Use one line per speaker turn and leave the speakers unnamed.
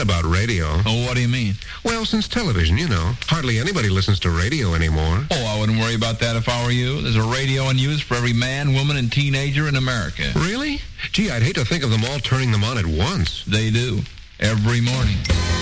about radio.
Oh, what do you mean?
Well, since television, hardly anybody listens to radio anymore.
Oh, I wouldn't worry about that if I were you. There's a radio in use for every man, woman, and teenager in America.
Really? Gee, I'd hate to think of them all turning them on at once.
They do. Every morning.